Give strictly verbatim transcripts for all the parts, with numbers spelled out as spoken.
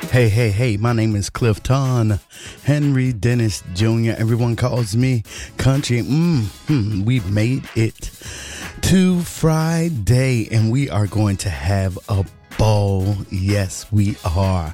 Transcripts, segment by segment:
Hey, hey, hey, my name is Clifton Henry Dennis Junior Everyone calls me Country. Mm-hmm. We've made it to Friday and we are going to have a ball. Yes, we are.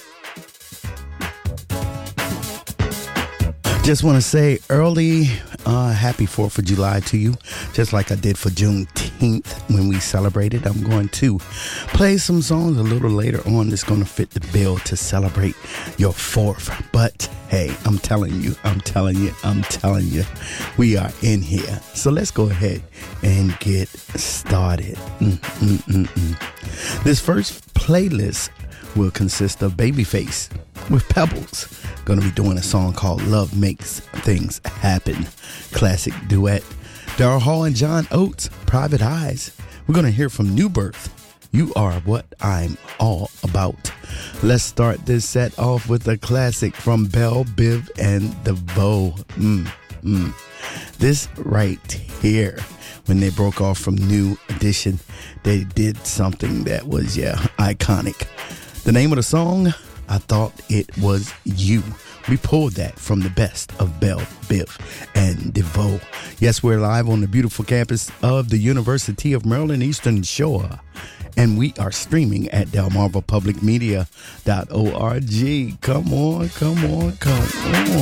Just want to say early uh, happy fourth of July to you, just like I did for Juneteenth when we celebrated. I'm going to play some songs a little later on that's going to fit the bill to celebrate your fourth. But hey, I'm telling you, I'm telling you, I'm telling you, we are in here. So let's go ahead and get started. Mm-mm-mm-mm. This first playlist will consist of Babyface with Pebbles. Going to be doing a song called Love Makes Things Happen. Classic duet. Daryl Hall and John Oates, Private Eyes. We're going to hear from New Birth, You Are What I'm All About. Let's start this set off with a classic from Belle Biv and DeVoe. Mm, mm. This right here, when they broke off from New Edition, they did something that was, yeah, iconic. The name of the song, I Thought It Was You. We pulled that from the best of Belle Biv and DeVoe. Yes, we're live on the beautiful campus of the University of Maryland Eastern Shore. And we are streaming at delmarva public media dot org. Come on, come on, come on.